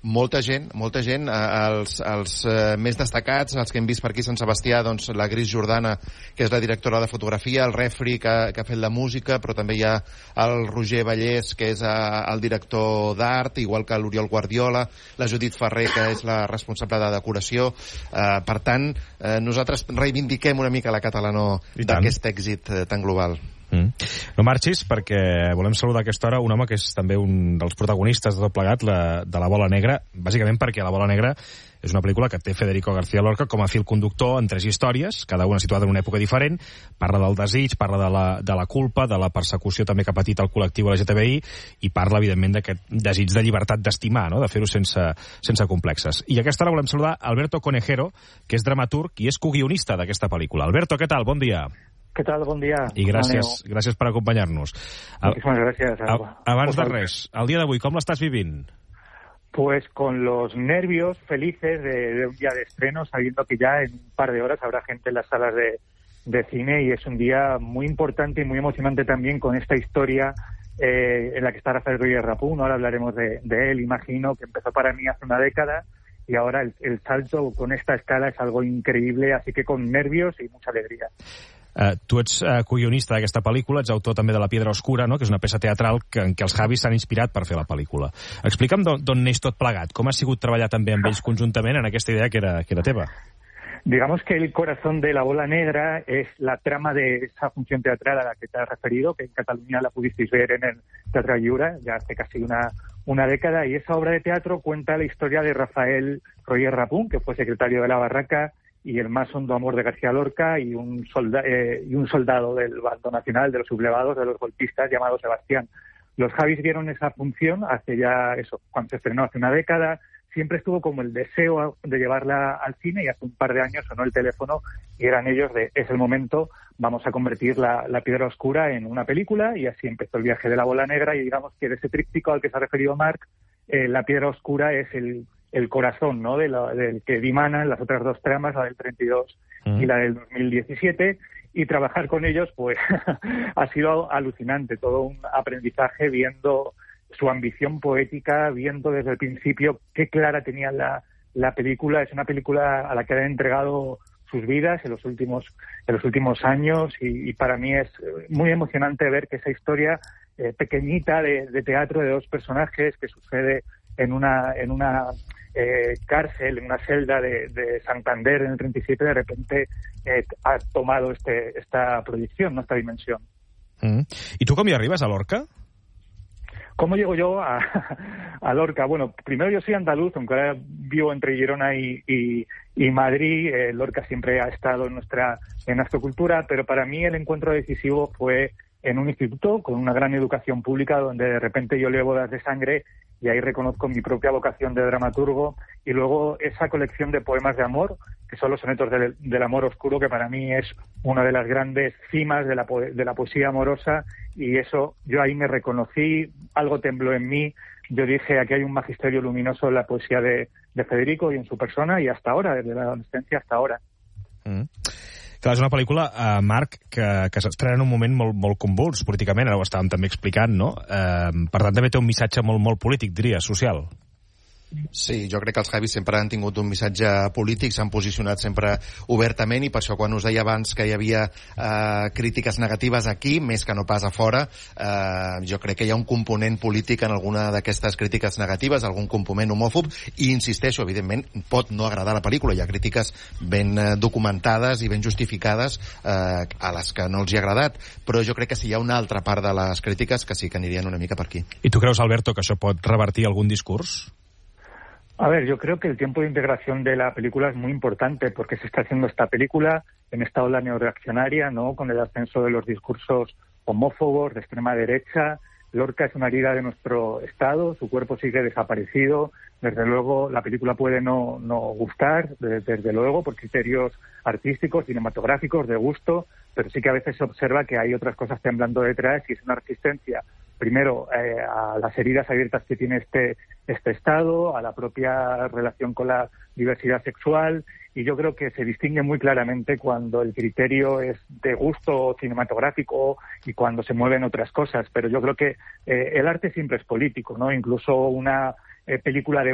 molta gent, els més destacats, els que hem vist per aquí a Sant Sebastià, doncs la Gris Jordana, que és la directora de fotografia, el Refri, que ha fet la música, però també hi ha el Roger Vallès, que és el director d'art, igual que l'Oriol Guardiola, la Judit Ferrer, que és la responsable de decoració. Per tant, nosaltres reivindiquem una mica la catalanó d'aquest èxit tan global. No marxis, perquè volem saludar a aquesta hora un home que és també un dels protagonistes de tot plegat, de La Bola Negra, bàsicament perquè La Bola Negra és una pel·lícula que té Federico García Lorca com a fil conductor en 3 històries, cada una situada en una època diferent. Parla del desig, parla de la culpa, de la persecució també que ha patit el col·lectiu LGTBI, i parla, evidentment, d'aquest desig de llibertat d'estimar, no? De fer-ho sense complexes. I a aquesta hora volem saludar Alberto Conejero, que és dramaturg i és coguionista d'aquesta pel·lícula. Alberto, què tal? Bon dia. ¿Qué tal? Buen día. I gràcies per acompanyar-nos. Muchísimas gracias. Abans de res, el dia d'avui, com l'estàs vivint? Pues con los nervios felices de un día de estreno, sabiendo que ya en un par de horas habrá gente en las salas de cine, y es un día muy importante y muy emocionante también con esta historia en la que está Rafael Ruiz Rapún. Ahora hablaremos de él, imagino, que empezó para mí hace una década, y ahora el salto con esta escala es algo increíble, así que con nervios y mucha alegría. Tu ets coguionista d'aquesta pel·lícula, ets autor també de La Piedra Oscura, no? Que és una peça teatral en què els Javis s'han inspirat per fer la pel·lícula. Explica'm d'on neix tot plegat, com ha sigut treballar també amb ells conjuntament en aquesta idea que era teva. Digamos que el corazón de La Bola Negra es la trama de esa función teatral a la que te has referido, que en Cataluña la pudisteis ver en el Teatro Lliure ya hace casi una década, y esa obra de teatro cuenta la historia de Rafael Royer Rapún, que fue secretario de la Barraca y el más hondo amor de García Lorca, y un soldado del bando nacional, de los sublevados, de los golpistas, llamado Sebastián. Los Javis vieron esa función hace ya cuando se estrenó hace una década. Siempre estuvo como el deseo de llevarla al cine, y hace un par de años sonó el teléfono y eran ellos es el momento, vamos a convertir la Piedra Oscura en una película, y así empezó el viaje de La Bola Negra. Y digamos que de ese tríptico al que se ha referido Marc, la Piedra Oscura es el corazón, ¿no? del que dimanan las otras 2 tramas, la del 32 y la del 2017, y trabajar con ellos pues ha sido alucinante, todo un aprendizaje, viendo su ambición poética, viendo desde el principio qué clara tenía la película. Es una película a la que han entregado sus vidas en los últimos años, y para mí es muy emocionante ver que esa historia pequeñita de teatro de 2 personajes que sucede en una cárcel, en una celda de Santander en el 37, de repente ha tomado esta proyección, ¿no? Esta dimensión. ¿Y tú cómo arribas a Lorca? ¿Cómo llego yo a Lorca? Bueno, primero yo soy andaluz, aunque ahora vivo entre Girona y Madrid. Lorca siempre ha estado en nuestra cultura, pero para mí el encuentro decisivo fue en un instituto con una gran educación pública, donde de repente yo leo Bodas de Sangre, y ahí reconozco mi propia vocación de dramaturgo, y luego esa colección de poemas de amor, que son los sonetos del amor oscuro, que para mí es una de las grandes cimas de la poesía amorosa, y eso, yo ahí me reconocí, algo tembló en mí. Yo dije, aquí hay un magisterio luminoso en la poesía de Federico y en su persona, y hasta ahora, desde la adolescencia hasta ahora. Clar, és una pel·lícula, Marc, que s'estrena en un moment molt convuls políticament, ara ho estàvem també explicant, no? Per tant, també té un missatge molt polític, diria, social. Sí, jo crec que els Javis sempre han tingut un missatge polític, s'han posicionat sempre obertament, i per això quan us deia abans que hi havia crítiques negatives aquí, més que no pas a fora, jo crec que hi ha un component polític en alguna d'aquestes crítiques negatives, algun component homòfob, i insisteixo, evidentment, pot no agradar la pel·lícula, hi ha crítiques ben documentades i ben justificades a les que no els hi ha agradat, però jo crec que sí, hi ha una altra part de les crítiques que sí que anirien una mica per aquí. I tu creus, Alberto, que això pot revertir algun discurs? A ver, yo creo que el tiempo de integración de la película es muy importante, porque se está haciendo esta película en esta ola neoreaccionaria, ¿no? Con el ascenso de los discursos homófobos de extrema derecha. Lorca es una herida de nuestro Estado, su cuerpo sigue desaparecido. Desde luego, la película puede no gustar, desde luego, por criterios artísticos, cinematográficos, de gusto, pero sí que a veces se observa que hay otras cosas temblando detrás, y es una resistencia, primero, a las heridas abiertas que tiene este Estado, a la propia relación con la diversidad sexual, y yo creo que se distingue muy claramente cuando el criterio es de gusto cinematográfico y cuando se mueven otras cosas, pero yo creo que el arte siempre es político, ¿no? Incluso una película de